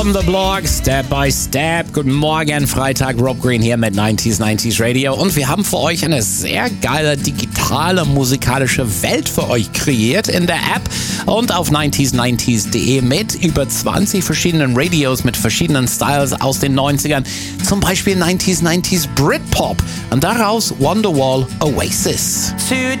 On the Block, Step by Step. Guten Morgen, Freitag, Rob Green hier mit 90s Radio. Und wir haben für euch eine sehr geile digitale musikalische Welt für euch kreiert in der App und auf 90s90s.de mit über 20 verschiedenen Radios mit verschiedenen Styles aus den 90ern. Zum Beispiel 90s Britpop und daraus Wonderwall Oasis. Today